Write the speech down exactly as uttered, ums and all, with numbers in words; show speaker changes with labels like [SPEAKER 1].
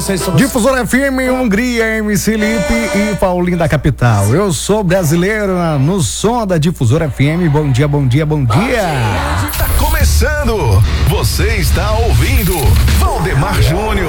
[SPEAKER 1] Difusora F M, Hungria, M C Lipe e Paulinho da Capital. Eu sou brasileiro no som da Difusora F M. Bom dia, bom dia, bom dia.
[SPEAKER 2] Tá começando. Você está ouvindo Valdemar Júnior